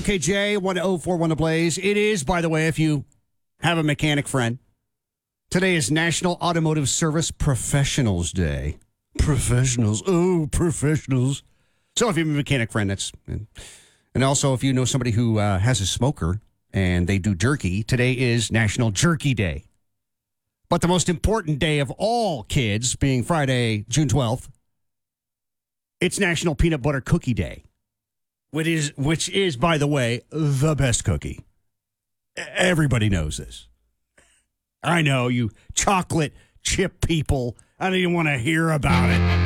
WKJ 1041 The Blaze. It is, by the way, if you have a mechanic friend, today is National Automotive Service Professionals Day. Professionals. Oh, professionals. So if you have a mechanic friend, and also if you know somebody who has a smoker and they do jerky, today is National Jerky Day. But the most important day of all, kids, being Friday, June 12th, it's National Peanut Butter Cookie Day, which is, by the way, the best cookie. Everybody knows this. I know, you chocolate chip people. I don't even want to hear about it.